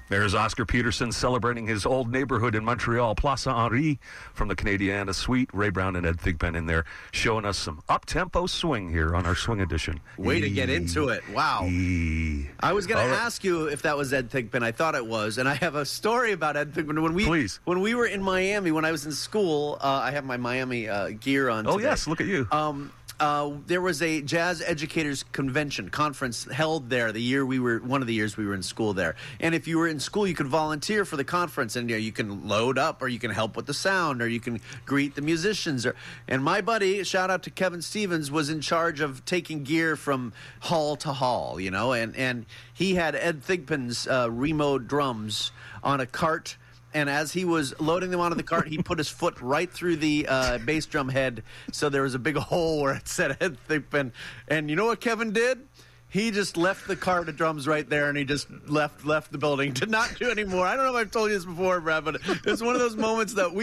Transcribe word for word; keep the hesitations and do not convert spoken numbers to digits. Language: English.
There's Oscar Peterson celebrating his old neighborhood in Montreal, Place Henri, from the Canadiana Suite. Ray Brown and Ed Thigpen in there showing us some up-tempo swing here on our Swing Edition. Way to get into it. Wow. E- I was going All to right. ask you if that was Ed Thigpen. I thought it was, and I have a story about Ed Thigpen. When we, Please. When we were in Miami, when I was in school, uh, I have my Miami uh, gear on Oh, today. yes, look at you. Um, uh, there was a jazz educators convention conference held there the year we were one of the years we were in school there. And if you were in school, you could volunteer for the conference, and you know, you can load up, or you can help with the sound, or you can greet the musicians. Or and my buddy, shout out to Kevin Stevens, was in charge of taking gear from hall to hall. You know, and and he had Ed Thigpen's uh, remote drums on a cart. And as he was loading them onto the cart, he put his foot right through the uh, bass drum head, so there was a big hole where it said Ed Thigpen. And you know what Kevin did? He just left the cart of drums right there, and he just left left the building. Did not do any more. I don't know if I've told you this before, Brad, but it's one of those moments that we